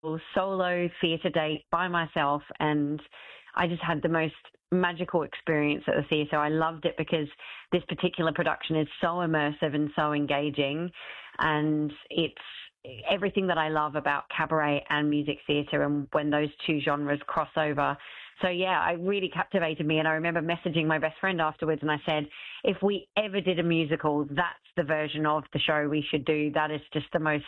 solo theatre date by myself, and I just had the most magical experience at the theatre. I loved it because this particular production is so immersive and so engaging, and it's everything that I love about cabaret and music theatre, and when those two genres cross over. So, yeah, it really captivated me, and I remember messaging my best friend afterwards, and I said, if we ever did a musical, that's the version of the show we should do. That is just the most,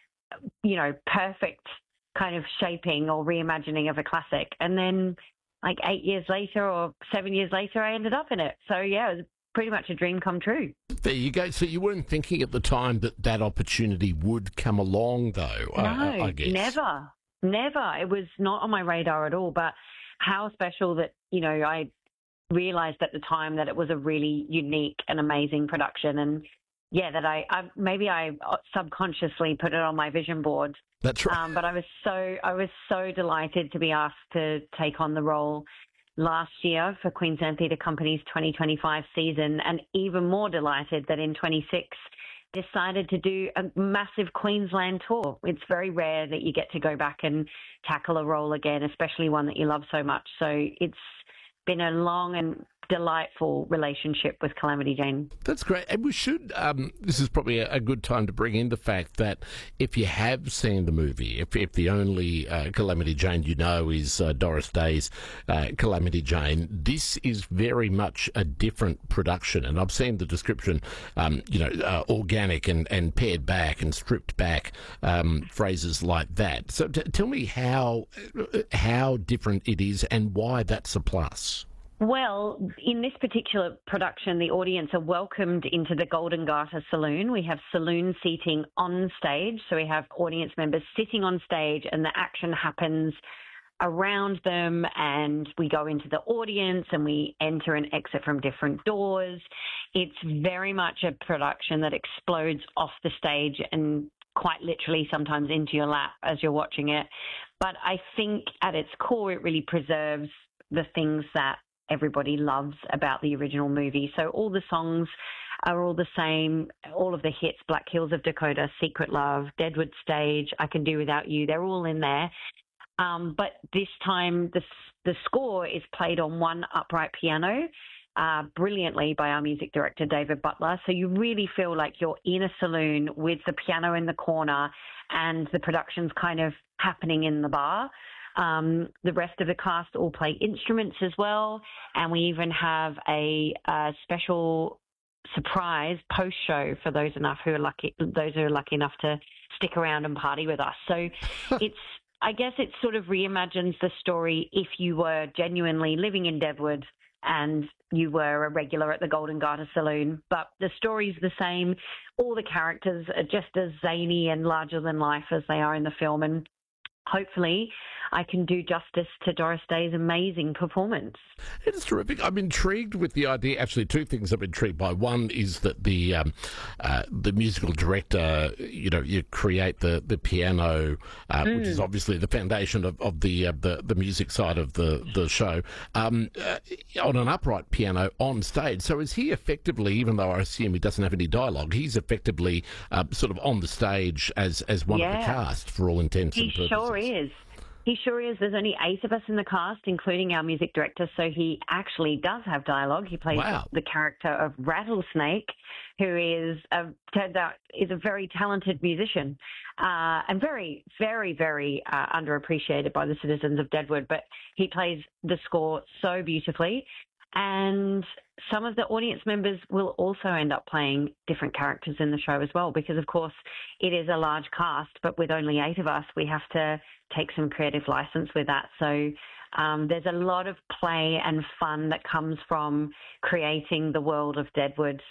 perfect kind of shaping or reimagining of a classic. And then, 8 years later or 7 years later, I ended up in it. So, yeah, it was pretty much a dream come true. There you go. So you weren't thinking at the time that opportunity would come along, though, No, I guess. Never. It was not on my radar at all, but how special that, I realised at the time that it was a really unique and amazing production, and that I subconsciously put it on my vision board. That's right. But I was so delighted to be asked to take on the role last year for Queensland Theatre Company's 2025 season, and even more delighted that in 26 decided to do a massive Queensland tour. It's very rare that you get to go back and tackle a role again, especially one that you love so much. So it's been a long and delightful relationship with Calamity Jane. That's great. And we should, this is probably a good time to bring in the fact that if you have seen the movie, if the only Calamity Jane you know is Doris Day's Calamity Jane, this is very much a different production. And I've seen the description, organic and pared back and stripped back, phrases like that. So tell me how different it is and why that's a plus. Well, in this particular production, the audience are welcomed into the Golden Garter Saloon. We have saloon seating on stage, so we have audience members sitting on stage, and the action happens around them, and we go into the audience and we enter and exit from different doors. It's very much a production that explodes off the stage and quite literally sometimes into your lap as you're watching it. But I think at its core, it really preserves the things that everybody loves about the original movie. So all the songs are all the same. All of the hits, Black Hills of Dakota, Secret Love, Deadwood Stage, I Can Do Without You, they're all in there. But this time the score is played on one upright piano, brilliantly by our music director, David Butler. So you really feel like you're in a saloon with the piano in the corner and the production's kind of happening in the bar. The rest of the cast all play instruments as well, and we even have a special surprise post show for those who are lucky enough to stick around and party with us. So I guess it sort of reimagines the story if you were genuinely living in Deadwood and you were a regular at the Golden Garter Saloon. But the story's the same. All the characters are just as zany and larger than life as they are in the film, and hopefully I can do justice to Doris Day's amazing performance. It's terrific. I'm intrigued with the idea. Actually, two things I'm intrigued by. One is that the musical director, you create the piano, which is obviously the foundation of the music side of the show, on an upright piano on stage. So is he effectively, even though I assume he doesn't have any dialogue, he's effectively sort of on the stage as one of the cast for all intents and purposes? He sure is. There's only 8 of us in the cast, including our music director, so he actually does have dialogue. He plays the character of Rattlesnake, who turns out is a very talented musician and very, very, very underappreciated by the citizens of Deadwood. But he plays the score so beautifully. And some of the audience members will also end up playing different characters in the show as well, because, of course, it is a large cast, but with only 8 of us, we have to take some creative license with that. So there's a lot of play and fun that comes from creating the world of Deadwood,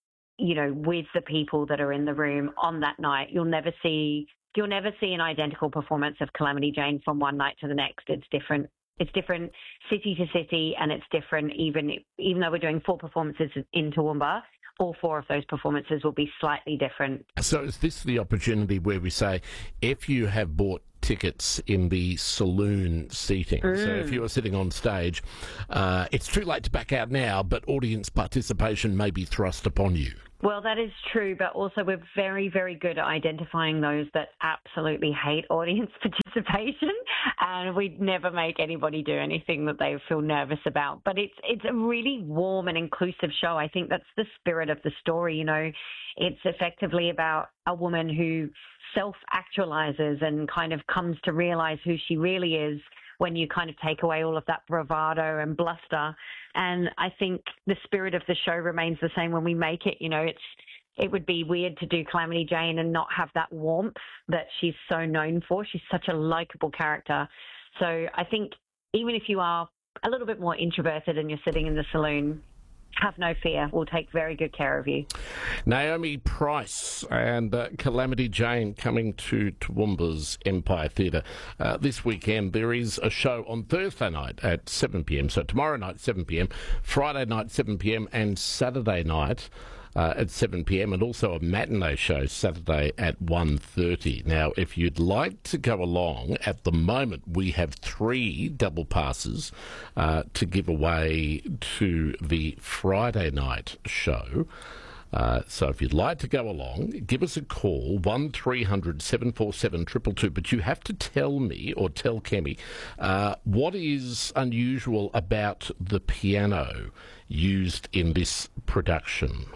with the people that are in the room on that night. You'll never see an identical performance of Calamity Jane from one night to the next. It's different. It's different city to city, and it's different even though we're doing 4 performances in Toowoomba, all 4 of those performances will be slightly different. So is this the opportunity where we say, if you have bought tickets in the saloon seating, so if you are sitting on stage, it's too late to back out now, but audience participation may be thrust upon you? Well, that is true, but also we're very, very good at identifying those that absolutely hate audience participation, and we'd never make anybody do anything that they feel nervous about. But it's a really warm and inclusive show. I think that's the spirit of the story. You know, it's effectively about a woman who self-actualizes and kind of comes to realize who she really is when you kind of take away all of that bravado and bluster. And I think the spirit of the show remains the same when we make it. You know, it would be weird to do Calamity Jane and not have that warmth that she's so known for. She's such a likable character. So I think even if you are a little bit more introverted and you're sitting in the saloon, have no fear. We'll take very good care of you. Naomi Price and Calamity Jane coming to Toowoomba's Empire Theatre this weekend. There is a show on Thursday night at 7 p.m, so tomorrow night 7 p.m, Friday night 7 p.m, and Saturday night at 7 p.m, and also a matinee show Saturday at 1:30. Now, if you'd like to go along, at the moment we have 3 double passes to give away to the Friday night show. So if you'd like to go along, give us a call, 1300 747 222. But you have to tell me, or tell Kemi, what is unusual about the piano used in this production.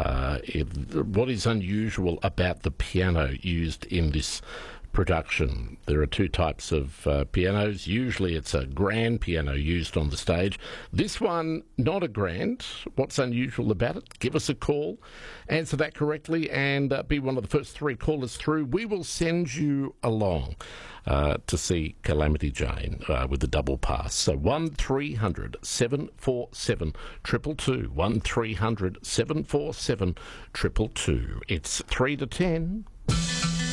What is unusual about the piano used in this production? There are 2 types of pianos. Usually it's a grand piano used on the stage. This one, not a grand. What's unusual about it? Give us a call, answer that correctly, and be one of the first 3 callers through. We will send you along to see Calamity Jane with the double pass. So 1300 747 222, 1300 747 222. It's 3 to 10.